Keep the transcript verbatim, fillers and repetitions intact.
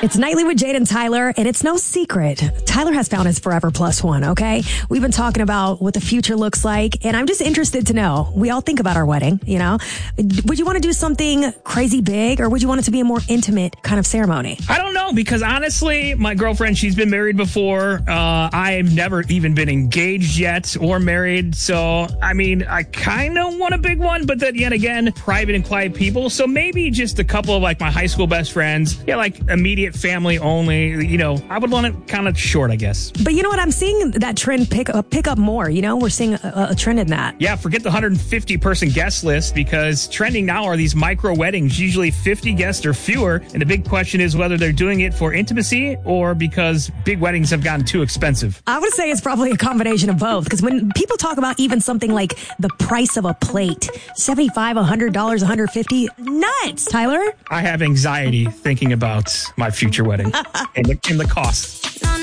It's Nightly with Jade and Tyler, and it's no secret. Tyler has found his forever plus one, okay? We've been talking about what the future looks like, and I'm just interested to know. We all think about our wedding, you know? Would you want to do something crazy big, or would you want it to be a more intimate kind of ceremony? I don't know, because honestly, my girlfriend, she's been married before. Uh, I've never even been engaged yet or married, so, I mean, I kind of want a big one, but then yet again, private and quiet people, so maybe just a couple of, like, my high school best friends. Yeah, like, immediate family only, you know, I would want it kind of short, I guess. But you know what? I'm seeing that trend pick up, pick up more, you know? We're seeing a, a trend in that. Yeah, forget the one hundred fifty person guest list, because trending now are these micro weddings, usually fifty guests or fewer. And the big question is whether they're doing it for intimacy or because big weddings have gotten too expensive. I would say it's probably a combination of both, because when people talk about even something like the price of a plate, seventy-five dollars, one hundred dollars, one hundred fifty dollars, nuts, Tyler. I have anxiety thinking about my future wedding and the, and the cost.